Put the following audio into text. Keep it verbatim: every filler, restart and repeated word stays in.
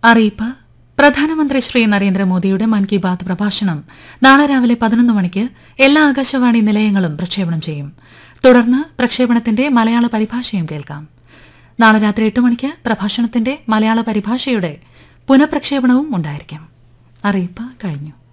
അറിയിപ്പ്. പ്രധാനമന്ത്രി ശ്രീ നരേന്ദ്രമോദിയുടെ മൻ കി ബാത് പ്രഭാഷണം നാളെ രാവിലെ പതിനൊന്ന് മണിക്ക് എല്ലാ ആകാശവാണി നിലയങ്ങളും പ്രക്ഷേപണം ചെയ്യും. തുടർന്ന് പ്രക്ഷേപണത്തിന്റെ മലയാള പരിഭാഷയും കേൾക്കാം. നാളെ രാത്രി എട്ട് മണിക്ക് പ്രഭാഷണത്തിന്റെ മലയാള പരിഭാഷയുടെ പുനഃപ്രക്ഷേപണവും ഉണ്ടായിരിക്കും. അറിയിപ്പ് കഴിഞ്ഞു.